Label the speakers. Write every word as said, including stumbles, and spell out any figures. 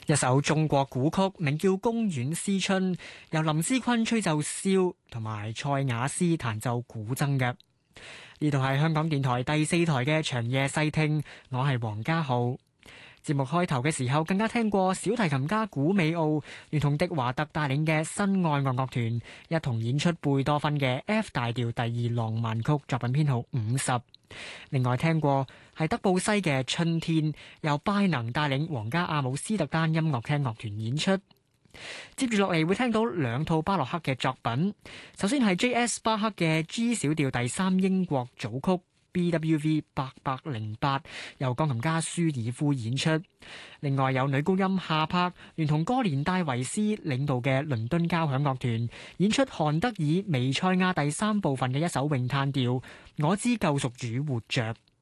Speaker 1: 一首中國古曲名叫《公園思春》，由林思坤吹奏簫同埋蔡雅思彈奏古箏嘅。呢度係香港電台第四台嘅長夜細聽，我係黃家浩。節目開頭嘅時候，更加聽過小提琴家古美奧聯同迪華特帶領嘅新愛樂樂團一同演出貝多芬嘅 F 大調第二浪漫曲作品編號五十。另外聽過係德布西嘅《春天》，由拜能帶領皇家阿姆斯特丹音樂廳樂團演出。接住落嚟會聽到兩套巴洛克嘅作品，首先係 J S 巴克嘅 G 小調第三英國組曲 B W V 八百零八，由鋼琴家舒爾夫演出。另外有女高音夏柏聯同哥連戴維斯領導嘅倫敦交響樂團演出韓德爾彌賽亞第三部分嘅一首詠嘆調《我知救贖主活着》。